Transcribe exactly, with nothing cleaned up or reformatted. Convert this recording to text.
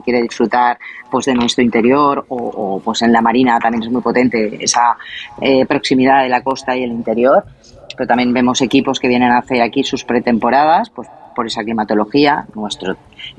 quiere disfrutar pues de nuestro interior o, o pues en la marina también es muy potente esa eh, proximidad de la costa y el interior, pero también vemos equipos que vienen a hacer aquí sus pretemporadas pues por esa climatología. Nuestro